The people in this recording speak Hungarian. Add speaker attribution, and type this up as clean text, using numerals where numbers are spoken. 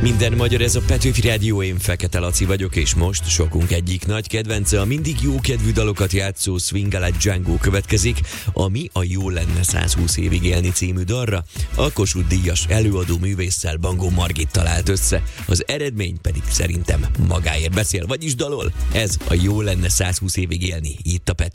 Speaker 1: Minden magyar, ez a Petőfi Rádió, én Fekete Laci vagyok, és most sokunk egyik nagy kedvence, a mindig jókedvű dalokat játszó Swing a la Django következik, ami a Jó lenne 120 évig élni című dalra a Kossuth díjas előadó művésszel, Bangó Margit talált össze. Az eredmény pedig szerintem magáért beszél, vagyis dalol. Ez a Jó lenne 120 évig élni itt a Petőfi